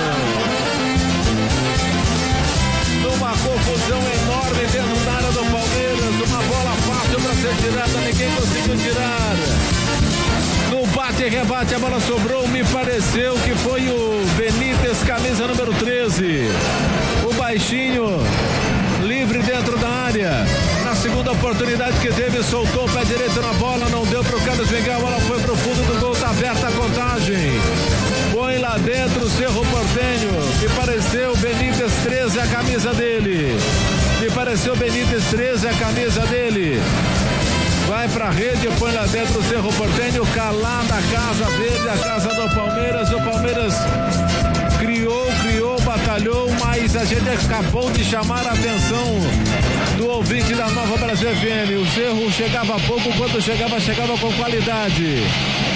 Numa confusão enorme dentro da área do Palmeiras, uma bola fácil para ser tirada, ninguém conseguiu tirar. No bate e rebate, a bola sobrou, me pareceu que foi o Benítez, camisa número 13. O baixinho, livre dentro da área. Na segunda oportunidade que teve, soltou o pé direito na bola, não deu pro Carlos Miguel, a bola foi pro fundo do gol, tá aberta a contagem. Põe lá dentro o Cerro Porteño. Me pareceu Benítez 13, a camisa dele. Me pareceu Benítez 13, a camisa dele. vai pra rede, põe lá dentro o Cerro Porteño, calada a Casa Verde, a casa do Palmeiras. O Palmeiras criou, batalhou, mas a gente acabou de chamar a atenção do ouvinte da Nova Brasil FM. O Cerro chegava pouco, quando chegava com qualidade.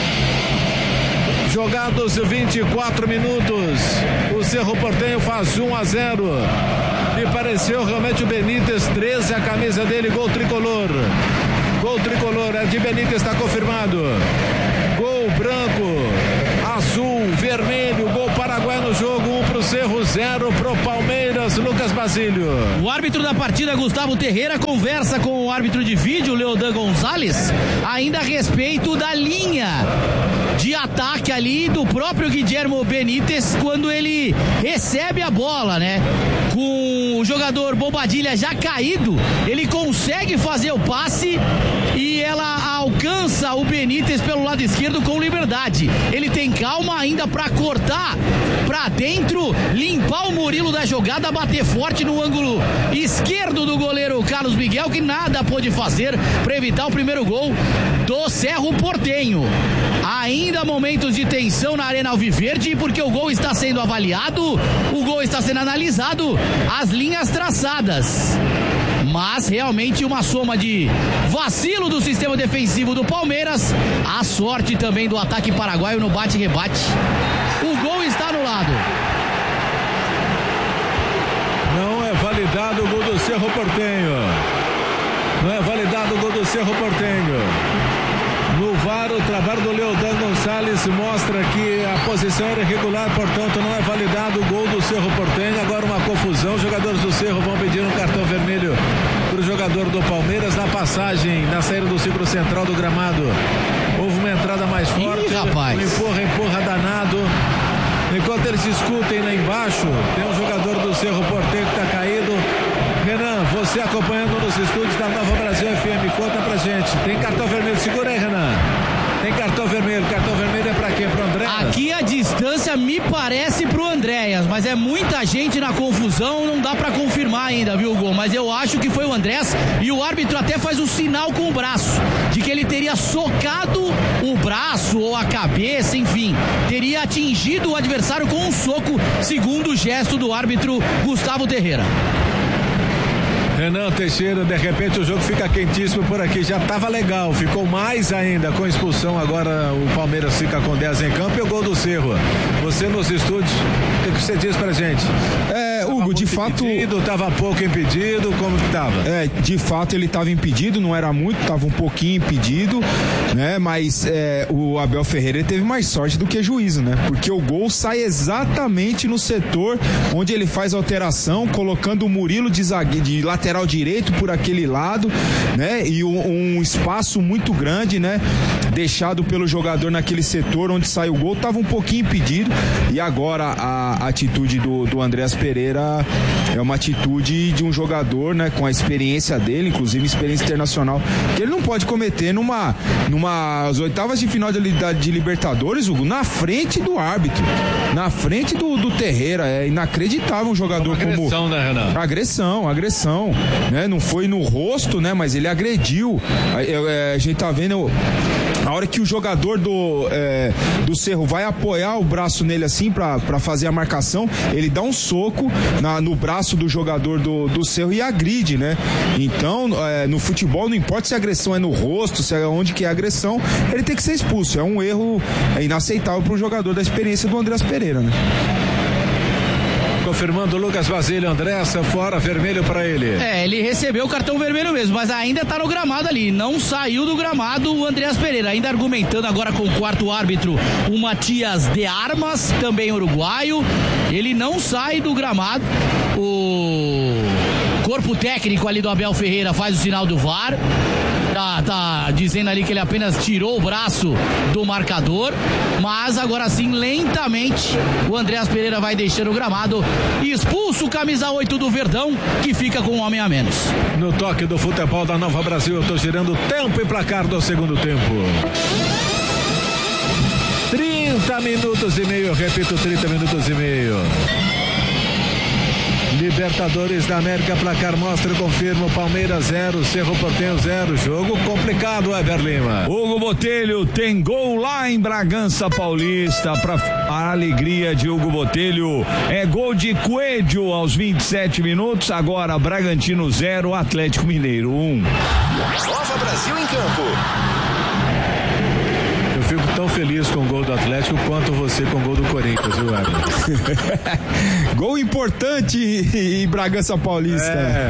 Jogados 24 minutos, o Cerro Porteño faz 1-0. Me pareceu realmente o Benítez, 13 a camisa dele, gol tricolor. Gol tricolor, Ed Benítez está confirmado. Gol branco, azul, vermelho, gol paraguai no jogo, 1 pro Cerro, 0 pro Palmeiras. Lucas Basílio. O árbitro da partida, Gustavo Terreira, conversa com o árbitro de vídeo, Leodan Gonzalez, ainda a respeito da linha de ataque ali do próprio Guillermo Benítez quando ele recebe a bola, né? Com o jogador Bobadilha já caído, ele consegue fazer o passe e ela alcança o Benítez pelo lado esquerdo com liberdade. Ele tem calma ainda para cortar para dentro, limpar o Murilo da jogada, bater forte no ângulo esquerdo do goleiro Carlos Miguel, que nada pôde fazer para evitar o primeiro gol do Cerro Porteño. Ainda momentos de tensão na Arena Alviverde, porque o gol está sendo avaliado, o gol está sendo analisado, as linhas traçadas. Mas realmente uma soma de vacilo do sistema defensivo do Palmeiras, a sorte também do ataque paraguaio no bate-rebate. O gol está anulado. Não é validado o gol do Cerro Porteño. Não é validado o gol do Cerro Porteño. No VAR, o trabalho do Leodan Gonzalez mostra que a posição era irregular, portanto não é validado o gol do Cerro Porteño. Agora uma confusão, os jogadores do Cerro vão pedir um cartão vermelho para o jogador do Palmeiras na passagem, na saída do círculo central do gramado. Houve uma entrada mais forte, rapaz. Um empurra danado. Enquanto eles discutem lá embaixo, tem um jogador do Cerro Porteño que está caído. Renan, você acompanhando nos estúdios da Nova Brasil FM, conta pra gente. Tem cartão vermelho, segura aí, Renan. Tem cartão vermelho é pra quem? Pro Andréas? Aqui a distância me parece pro Andréas, mas é muita gente na confusão, não dá pra confirmar ainda, viu, Gol? Mas eu acho que foi o Andréas e o árbitro até faz um sinal com o braço, de que ele teria socado o braço ou a cabeça, enfim, teria atingido o adversário com um soco, segundo o gesto do árbitro Gustavo Terreira. Renan Teixeira, de repente o jogo fica quentíssimo por aqui, já estava legal, ficou mais ainda com expulsão, agora o Palmeiras fica com 10 em campo e o gol do Cerro. Você nos estúdios, o que você diz pra gente? Hugo, de fato... Estava pouco impedido, como que estava? De fato ele estava impedido, não era muito, estava um pouquinho impedido, né, mas o Abel Ferreira teve mais sorte do que juízo, né, porque o gol sai exatamente no setor onde ele faz a alteração, colocando o Murilo de lateral direito por aquele lado, né, e um espaço muito grande, né, deixado pelo jogador naquele setor onde sai o gol, estava um pouquinho impedido, e agora a atitude do Andréas Pereira é uma atitude de um jogador, né, com a experiência dele, inclusive experiência internacional, que ele não pode cometer numas oitavas de final de Libertadores, Hugo, na frente do árbitro, na frente do Terreira. É inacreditável um jogador agressão, como... né, Renan? Agressão, né, não foi no rosto, né, mas ele agrediu. A gente tá vendo a hora que o jogador do Cerro vai apoiar o braço nele assim pra fazer a marcação, ele dá um soco no braço do jogador do Cerro e agride, né? Então, no futebol não importa se a agressão é no rosto, se é onde que é a agressão, ele tem que ser expulso. É um erro inaceitável para um jogador da experiência do Andréas Pereira, né? Confirmando o Lucas Basílio, Andréas fora, vermelho para ele. Ele recebeu o cartão vermelho mesmo, mas ainda tá no gramado ali, não saiu do gramado o Andréas Pereira, ainda argumentando agora com o quarto árbitro, o Matias de Armas, também uruguaio, ele não sai do gramado, o corpo técnico ali do Abel Ferreira faz o sinal do VAR, tá dizendo ali que ele apenas tirou o braço do marcador, mas agora sim, lentamente, o Andréas Pereira vai deixando o gramado e expulsa o camisa 8 do Verdão, que fica com um homem a menos. No toque do futebol da Nova Brasil, eu tô girando tempo e placar do segundo tempo. 30 minutos e meio, repito, 30 minutos e meio. Libertadores da América, placar mostra e confirma: Palmeiras 0, Cerro Porteño 0. Jogo complicado, Weber Lima. Hugo Botelho tem gol lá em Bragança Paulista, para a alegria de Hugo Botelho. É gol de Coelho aos 27 minutos. Agora Bragantino 0, Atlético Mineiro 1. Nova Brasil em campo. Eu fico tão feliz com o gol do Atlético quanto você com o gol do Corinthians, viu, Weber? Gol importante em Bragança Paulista.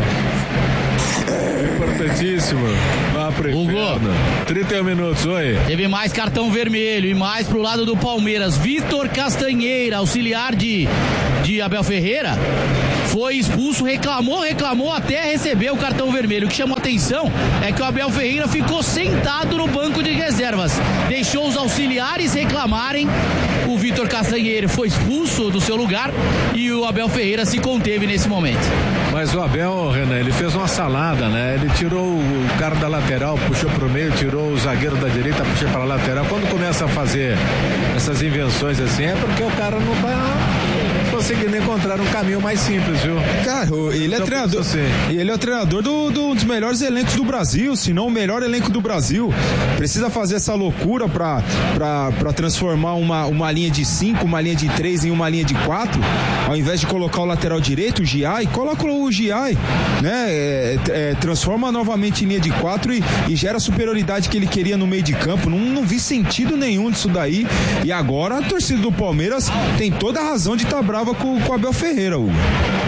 Importantíssimo. Vá pro inferno. 31 minutos, oi. Teve mais cartão vermelho e mais pro lado do Palmeiras. Vitor Castanheira, auxiliar de Abel Ferreira, foi expulso, reclamou até receber o cartão vermelho. O que chamou a atenção é que o Abel Ferreira ficou sentado no banco de reservas, deixou os auxiliares reclamarem. O Vitor Castanheira foi expulso do seu lugar e o Abel Ferreira se conteve nesse momento. Mas o Abel, Renan, ele fez uma salada, né? Ele tirou o cara da lateral, puxou pro meio, tirou o zagueiro da direita, puxou pra lateral. Quando começa a fazer essas invenções assim, é porque o cara não tá conseguindo encontrar um caminho mais simples, viu? Cara, ele é treinador. Ele é o treinador um dos melhores elencos do Brasil, se não o melhor elenco do Brasil. Precisa fazer essa loucura pra transformar uma linha de 5, uma linha de 3 em uma linha de 4, ao invés de colocar o lateral direito, o Giai, coloca o Giai, né? Transforma novamente em linha de 4 e gera a superioridade que ele queria no meio de campo. Não vi sentido nenhum disso daí. E agora a torcida do Palmeiras tem toda a razão de estar brava com o Abel Ferreira, Hugo.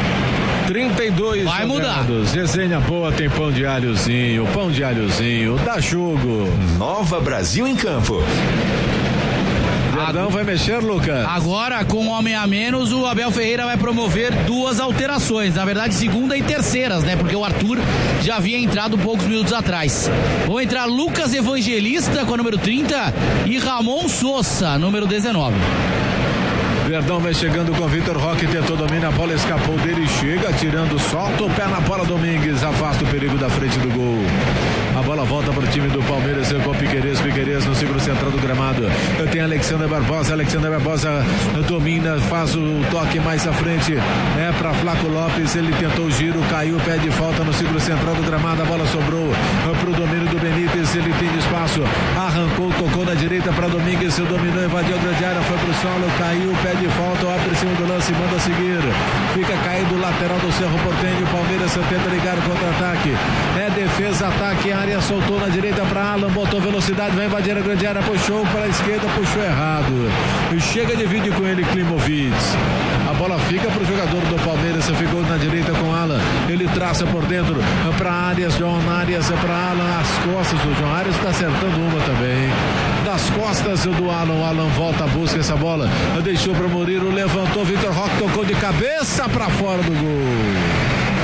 32 vai mudar. Resenha boa, tem pão de alhozinho, dá jogo. Nova Brasil em campo. Verdão vai mexer, Lucas. Agora, com um homem a menos, o Abel Ferreira vai promover 2 alterações. Na verdade, segunda e terceiras, né? Porque o Arthur já havia entrado poucos minutos atrás. Vão entrar Lucas Evangelista com a número 30 e Ramon Sousa, número 19. Verdão vai chegando com Vitor Roque, tentou domina, a bola escapou dele, chega tirando, solta o pé na bola, Domingues, afasta o perigo da frente do gol. A bola volta para o time do Palmeiras com Piquerez no círculo central do gramado. Eu tenho Alexandre Barbosa domina, faz o toque mais à frente, para Flaco Lopes, ele tentou o giro, caiu, pede falta no círculo central do gramado, a bola sobrou para o domínio do Benítez, ele tem espaço, arrancou, tocou na direita para Domingues, dominou, invadiu a grande área, foi para o solo, caiu, pede falta, abre em cima do lance, manda seguir, fica caído o lateral do Cerro Porteño, Palmeiras tenta ligar o contra-ataque, defesa, ataque, a área soltou na direita para Alan, botou velocidade, vai invadir a grande área, puxou para a esquerda, puxou errado, e chega de vídeo com ele, Klimovic, a bola fica para o jogador do Palmeiras, ficou na direita com Alan, ele traça por dentro para Arias, João Arias, para Alan, as costas do João Arias, está acertando uma também, das costas do Alan volta, busca essa bola, deixou para Murilo, levantou, Vitor Roque tocou de cabeça para fora do gol.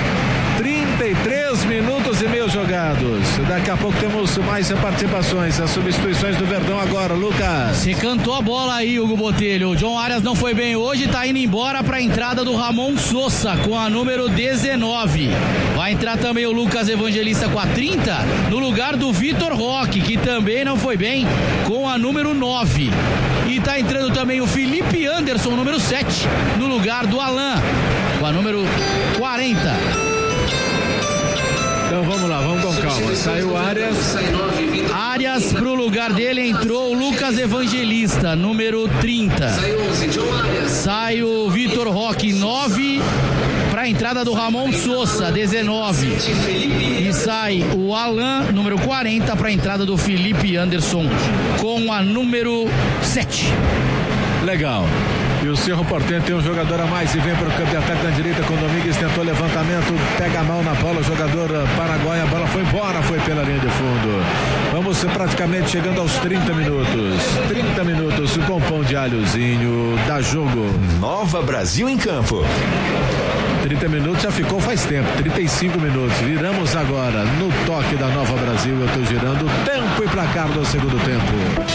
33 minutos e meio jogados. Daqui a pouco temos mais participações, as substituições do Verdão agora, Lucas. Você cantou a bola aí, Hugo Botelho. O João Arias não foi bem hoje, tá indo embora para a entrada do Ramon Sousa com a número 19. Vai entrar também o Lucas Evangelista com a 30 no lugar do Vitor Roque, que também não foi bem, com a número 9. E tá entrando também o Felipe Anderson, número 7, no lugar do Alan, com a número 40. Então vamos lá, vamos com calma. Saiu Arias pro lugar dele, entrou o Lucas Evangelista, número 30. Sai o Vitor Roque, 9, para a entrada do Ramon Sousa, 19. E sai o Alan, número 40, para a entrada do Felipe Anderson, com a número 7. Legal. E o Cerro Porteño tem um jogador a mais e vem para o campo de ataque na direita com o Domingues, tentou levantamento, pega a mão na bola, o jogador paraguaio, a bola foi embora, foi pela linha de fundo. Vamos praticamente chegando aos 30 minutos. 30 minutos com pão de alhozinho, dá jogo. Nova Brasil em campo. 30 minutos já ficou faz tempo, 35 minutos. Viramos agora no toque da Nova Brasil. Eu estou girando tempo e placar do segundo tempo.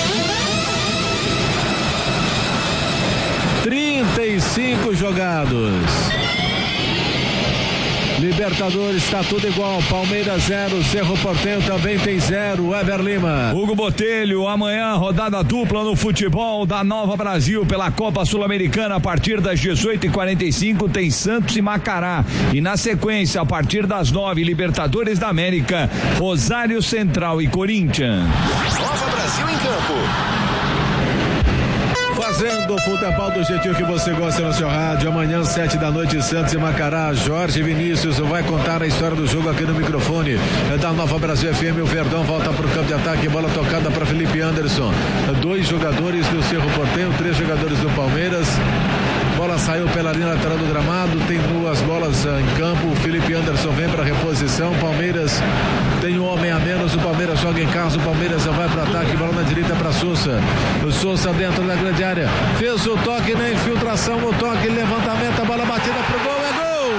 35 jogados. Libertadores, tá tudo igual. Palmeiras 0, Cerro Porteño também tem 0. Weber Lima. Hugo Botelho, amanhã rodada dupla no futebol da Nova Brasil pela Copa Sul-Americana a partir das 18h45 tem Santos e Macará. E na sequência, a partir das 9, Libertadores da América, Rosário Central e Corinthians. Nova Brasil em campo. Fazendo o futebol do jeitinho que você gosta no seu rádio. Amanhã, 7 da noite, Santos e Macará. Jorge Vinícius vai contar a história do jogo aqui no microfone da Nova Brasil FM. O Verdão volta para o campo de ataque. Bola tocada para Felipe Anderson. 2 jogadores do Cerro Porteño, 3 jogadores do Palmeiras. Bola saiu pela linha lateral do gramado. Tem 2 bolas em campo. O Felipe Anderson vem para reposição. Palmeiras tem um homem a menos. O Palmeiras joga em casa. O Palmeiras vai para ataque. Bola na direita para Souza. O Souza dentro da grande área. Fez o toque na infiltração. O toque, levantamento. A bola batida pro gol. É gol!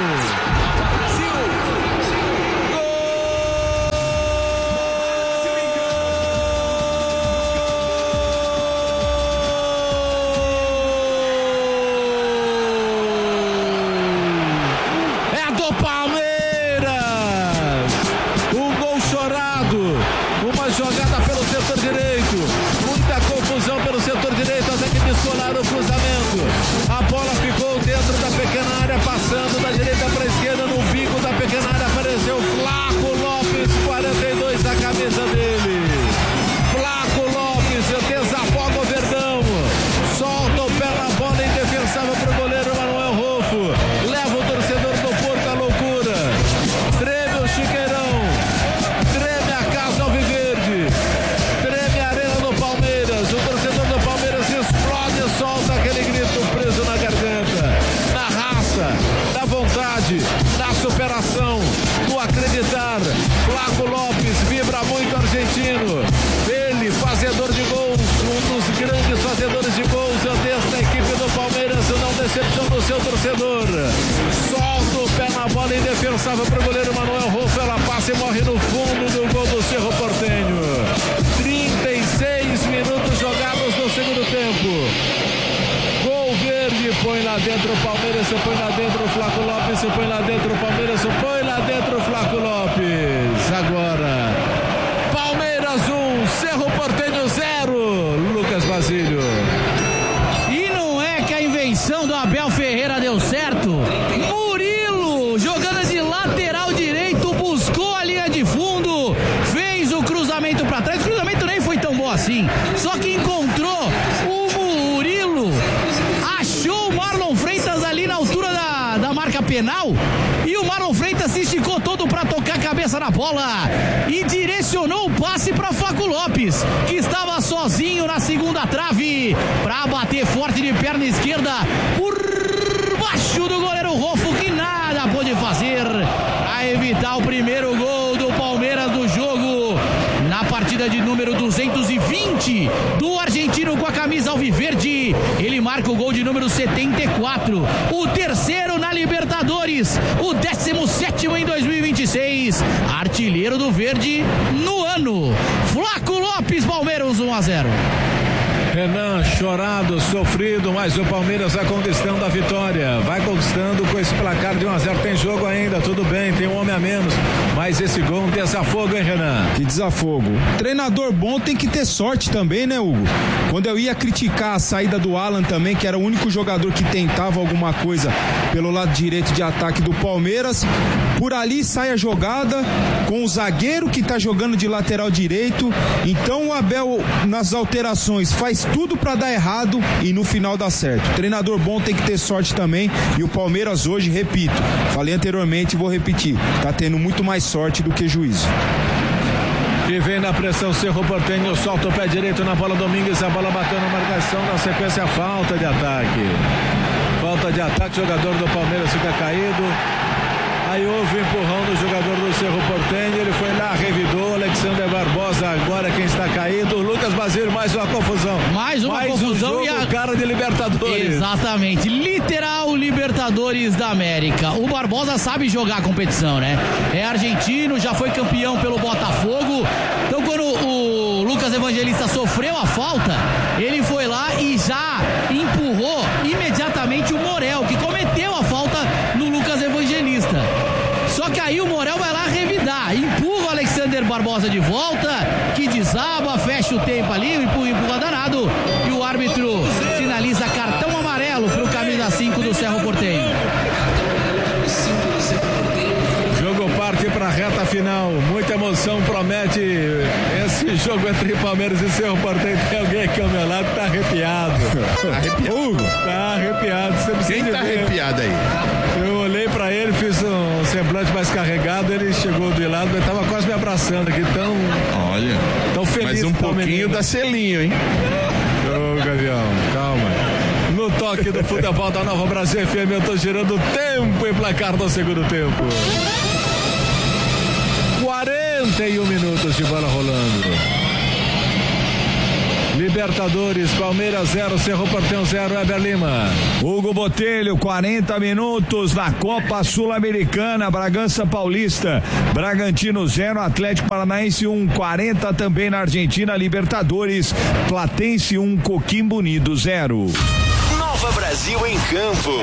Jogada pelo setor direito, muita confusão pelo setor direito até que descolaram o cruzamento. A bola ficou dentro da pequena área, passando da direita para a esquerda. No bico da pequena área apareceu Flaco Lopes, 42, a camisa dele. Flaco Lopes desafoga o Verdão, solta o pé na bola indefensável para o goleiro Manuel Rolfo, leva o torcedor do Porto à loucura. Treme o Chiqueirão, treme a casa Alviverde, treme a arena do Palmeiras. O torcedor do Palmeiras explode, solta aquele grito preso na garganta, na raça, na vontade, na superação, no acreditar. Flaco Lopes vibra muito argentino, ele fazedor de gols, um dos grandes fazedores de gols desta equipe do Palmeiras, não decepciona o seu torcedor. Solta o pé na bola indefensável para o goleiro Manuel Rolfo, ela passa e morre no fundo do gol do Cerro Porteño. 36 minutos jogados no segundo tempo. Gol verde, põe lá dentro o Palmeiras, se põe lá dentro o Flaco Lopes, se põe lá dentro o Palmeiras, se põe lá dentro o Flaco Lopes. Agora, Palmeiras 1, Cerro Porteño 0, Lucas Basílio. E não é que a invenção do Abel Ferreira deu certo? Murilo, jogando de lateral direito, buscou a linha de fundo, fez o cruzamento para trás. O cruzamento nem foi tão bom assim, só que encontrou o Murilo, achou o Marlon Freitas ali na altura da marca penal, e o Marlon Freitas se esticou todo para tocar a cabeça na bola e direcionou o passe para Flaco Lopes, que estava sozinho na segunda trave, para bater forte de perna esquerda por baixo do goleiro Rolfo, que nada pôde fazer a evitar o primeiro gol do Palmeiras do jogo, na partida de número 220 do argentino com a camisa alviverde. Ele marca o gol de número 74, o terceiro na Libertadores, o 17º em 2026, artilheiro do verde no ano. Flaco Lopes, Palmeiras 1-0. Renan, chorado, sofrido, mas o Palmeiras vai conquistando a vitória, vai conquistando com esse placar de 1-0, tem jogo ainda, tudo bem, tem um homem a menos, mas esse gol é um desafogo, hein, Renan? Que desafogo. Treinador bom tem que ter sorte também, né, Hugo? Quando eu ia criticar a saída do Alan também, que era o único jogador que tentava alguma coisa pelo lado direito de ataque do Palmeiras, por ali sai a jogada com o zagueiro que tá jogando de lateral direito, então o Abel nas alterações faz tudo pra dar errado e no final dá certo. Treinador bom tem que ter sorte também, e o Palmeiras hoje, repito, falei anteriormente e vou repetir, tá tendo muito mais sorte do que juízo. E vem na pressão Cerro Porteño, solta o pé direito na bola Domingues, a bola bateu na marcação, na sequência falta de ataque. Falta de ataque, jogador do Palmeiras fica caído. Aí houve empurrão do jogador do Cerro Porteño, ele foi lá, revidou, Alexander Barbosa, agora quem está caído, Lucas Basílio, mais uma confusão. Mais uma confusão um jogo, e a cara de Libertadores. Exatamente, literal Libertadores da América. O Barbosa sabe jogar a competição, né? É argentino, já foi campeão pelo Botafogo. Então quando o Lucas Evangelista sofreu a falta, ele foi lá e já empurrou imediatamente o Morel, que cometeu a falta no Lucas Evangelista. Barbosa de volta, que desaba, fecha o tempo ali, empurra danado, e o árbitro sinaliza cartão amarelo pro camisa 5 do Cerro Porteño. Jogo parte para a reta final, muita emoção promete esse jogo entre Palmeiras e Cerro Porteño. Tem alguém aqui ao meu lado que tá arrepiado. Tá arrepiado. Quem tá arrepiado aí? Eu olhei pra ele, fiz um semblante mais carregado, ele chegou do lado, ele tava quase me abraçando aqui, tão feliz. Mas um pouquinho dá selinho, hein? Ô, Gavião, calma. No toque do futebol da Nova Brasil FM, eu tô girando o tempo e placar do segundo tempo. 41 minutos de bola rolando. Libertadores, Palmeiras 0, Cerro Porteño 0, Weber Lima. Hugo Botelho, 40 minutos na Copa Sul-Americana, Bragança Paulista, Bragantino 0, Atlético Paranaense 1, 40 também na Argentina, Libertadores, Platense 1, Coquimbo Unido 0. Nova Brasil em campo.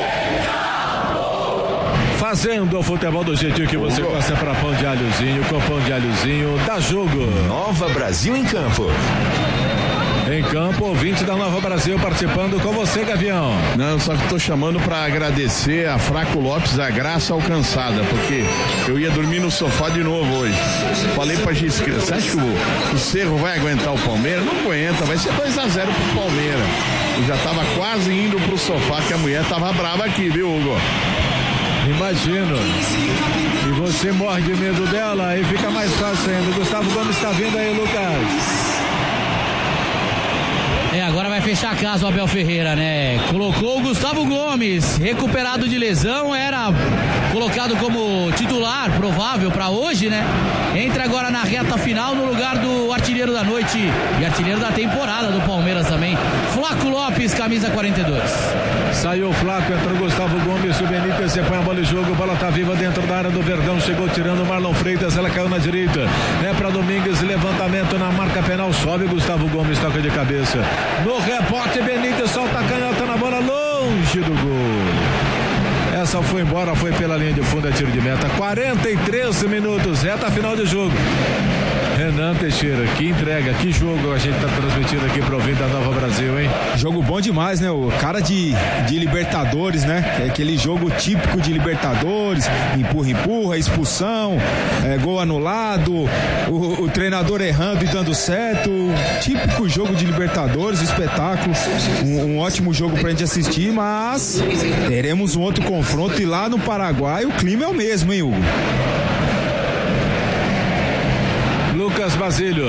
Fazendo o futebol do jeitinho que você gosta para pão de alhozinho, com pão de alhozinho, dá jogo. Nova Brasil em campo. Em campo, ouvinte da Nova Brasil participando com você, Gavião. Não, só que tô chamando para agradecer a Flaco Lopes a graça alcançada, porque eu ia dormir no sofá de novo hoje. Falei pra Gisqueira, você acha que o Cerro vai aguentar o Palmeiras? Não aguenta, vai ser 2-0 pro Palmeiras. Eu já tava quase indo pro sofá, que a mulher tava brava aqui, viu, Hugo? Imagino. E você morre de medo dela, aí fica mais fácil ainda. Gustavo Gomes está vindo aí, Lucas. Agora vai fechar a casa o Abel Ferreira, né? Colocou o Gustavo Gomes, recuperado de lesão, era colocado como titular, provável para hoje, né? Entra agora na reta final no lugar do artilheiro da noite e artilheiro da temporada do Palmeiras também, Flaco Lopes, camisa 42. Saiu o Flaco, entrou o Gustavo Gomes, o Benítez, você põe a bola em jogo, a bola tá viva dentro da área do Verdão, chegou tirando o Marlon Freitas, ela caiu na direita, é para Domingues, levantamento na marca penal, sobe Gustavo Gomes, toca de cabeça. No rebote, Benítez solta a canhota na bola, longe do gol. Essa foi embora, foi pela linha de fundo, é tiro de meta. 43 minutos, reta final de jogo. Renan Teixeira, que entrega, que jogo a gente tá transmitindo aqui pro ouvinte da Nova Brasil, hein? Jogo bom demais, né? O cara de Libertadores, né? É aquele jogo típico de Libertadores, empurra, expulsão, gol anulado, o treinador errando e dando certo, típico jogo de Libertadores, espetáculo, um ótimo jogo pra gente assistir, mas teremos um outro confronto e lá no Paraguai o clima é o mesmo, hein, Hugo? Lucas Basílio.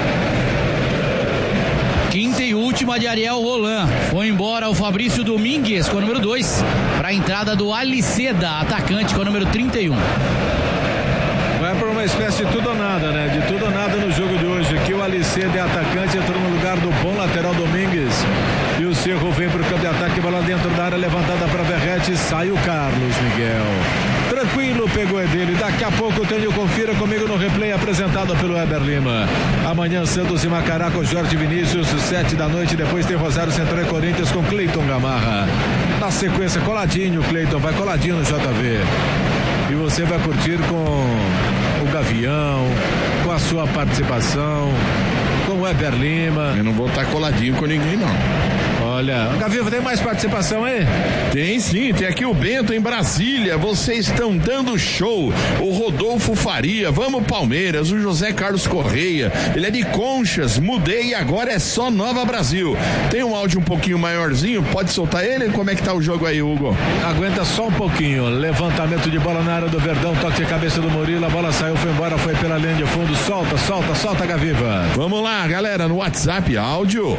Quinta e última de Ariel Roland. Foi embora o Fabrício Domingues com o número 2 para a entrada do Aliceda, atacante com o número 31. Vai para uma espécie de tudo ou nada, né? De tudo ou nada no jogo de hoje. Aqui o Aliceda é atacante, entrou no lugar do bom lateral Domingues. E o Cerro vem para o campo de ataque, bola dentro da área, levantada para Verrete, sai o Carlos Miguel. Tranquilo, pegou é dele. Daqui a pouco o confira comigo no replay apresentado pelo Weber Lima. Amanhã Santos e Macará com Jorge Vinícius, 7 da noite. Depois tem Rosário Central e Corinthians com Cleiton Gamarra. Na sequência, coladinho, Cleiton vai coladinho no JV. E você vai curtir com o Gavião, com a sua participação, com o Weber Lima. Eu não vou estar coladinho com ninguém, não. Olha, Gavião, tem mais participação aí? Tem sim, tem aqui o Bento em Brasília. Vocês estão dando show. O Rodolfo Faria, vamos Palmeiras. O José Carlos Correia, ele é de Conchas, mudei e agora é só Nova Brasil. Tem um áudio um pouquinho maiorzinho, pode soltar ele? Como é que tá o jogo aí, Hugo? Aguenta só um pouquinho. Levantamento de bola na área do Verdão, toque de cabeça do Murilo, a bola saiu, foi embora, foi pela linha de fundo. Solta, Gaviva. Vamos lá, galera, no WhatsApp, áudio.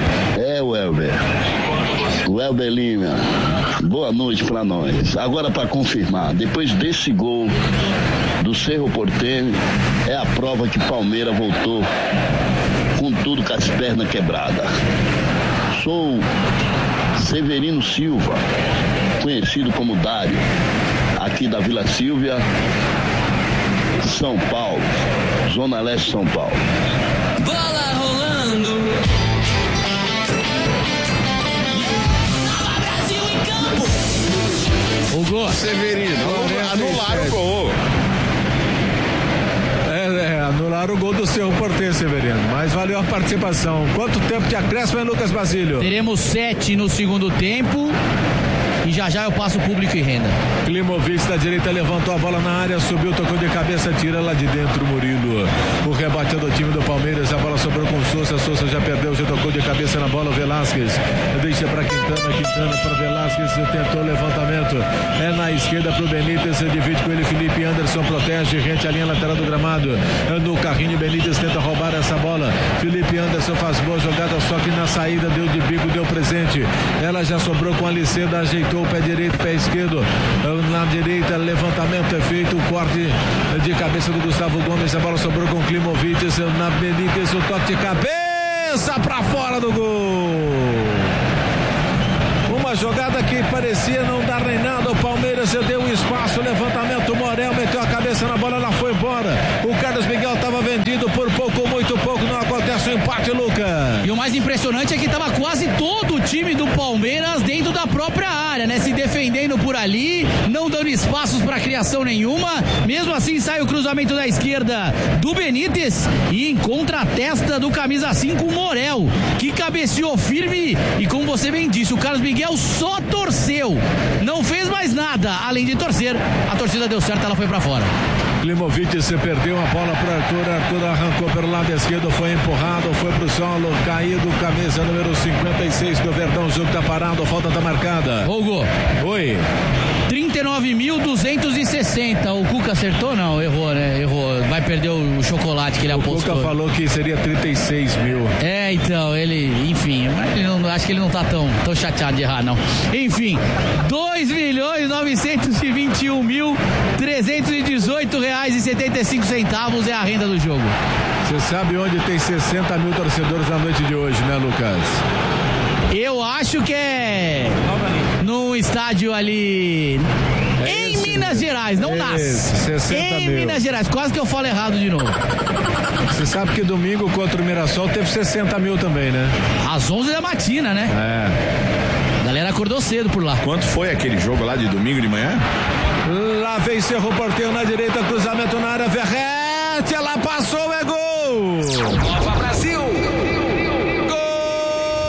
Weber Lima, boa noite pra nós. Agora pra confirmar, depois desse gol do Cerro Porteño, é a prova que Palmeiras voltou com tudo com as pernas quebradas. Sou Severino Silva, conhecido como Dário, aqui da Vila Sílvia, São Paulo, Zona Leste São Paulo. Bola rolando. O gol. Severino, anularam o gol. Anularam o gol do Cerro Porteño, Severino. Mas valeu a participação. Quanto tempo de acréscimo, hein, Lucas Basílio? Teremos 7 no segundo tempo. E já eu passo público e renda. Klimovic da direita levantou a bola na área, subiu, tocou de cabeça, tira lá de dentro o Murilo. O rebote é do time do Palmeiras, a bola sobrou com o Sousa já perdeu, já tocou de cabeça na bola, o Velasquez deixa para Quintana para Velasquez, tentou o levantamento, é na esquerda pro Benítez, divide com ele, Felipe Anderson protege, rente a linha lateral do gramado, no carrinho, Benítez tenta roubar essa bola, Felipe Anderson faz boa jogada, só que na saída deu de bico, deu presente, ela já sobrou com a Liceda, ajeitou o pé direito, pé esquerdo, na direita, levantamento é feito, o corte de cabeça do Gustavo Gomes, a bola sobrou com o Klimovic, na Benítez, o toque de cabeça para fora do gol. Uma jogada que parecia não dar nem nada, o Palmeiras deu um espaço, levantamento, o Morel meteu a cabeça na bola, ela foi embora, o Carlos Miguel estava vendido por pouco, muito pouco, não acontece o empate, Lucas. E o mais impressionante é que estava quase todo o time do Palmeiras dentro da própria área, né, se defendendo por ali, não dando espaços para criação nenhuma, mesmo assim sai o cruzamento da esquerda do Benítez e encontra a testa do camisa 5, Morel, que cabeceou firme e como você bem disse, o Carlos Miguel só torceu, não fez mais nada, além de torcer, a torcida deu certo, ela foi pra fora. Klimovic se perdeu a bola para Arthur arrancou pelo lado esquerdo, foi empurrado, foi pro solo, caído, camisa número 56 do Verdão, o jogo tá parado, falta tá marcada. Hugo. Oi. 39.260, o Cuca acertou? Não, errou, né? Errou, vai perder o chocolate que ele apostou. O Cuca falou que seria 36 mil. É, então, ele, enfim, acho que ele não tá tão chateado de errar, não. Enfim, 2.921.318 reais e 75 centavos é a renda do jogo. Você sabe onde tem 60 mil torcedores na noite de hoje, né, Lucas? Eu acho que é num estádio ali em Minas Gerais, não nasce. Em Minas Gerais, quase que eu falo errado de novo. Você sabe que domingo contra o Mirassol teve 60 mil também, né? Às 11 da matina, né? É. A galera acordou cedo por lá. Quanto foi aquele jogo lá de domingo de manhã? Lá vem Cerro Porteño na direita, cruzamento na área, Verrete, ela passou, é gol!